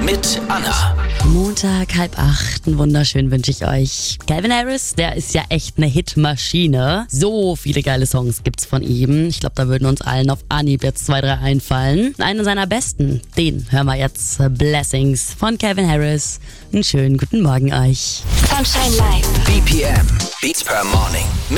mit Anna. Montag, 7:30, einen wunderschönen wünsche ich euch. Calvin Harris, der ist ja echt eine Hitmaschine. So viele geile Songs gibt's von ihm. Ich glaube, da würden uns allen auf Anhieb jetzt 2, 3 einfallen. Einen seiner besten, den hören wir jetzt. Blessings von Calvin Harris. Einen schönen guten Morgen euch. Sunshine Live. BPM, Beats per Morning.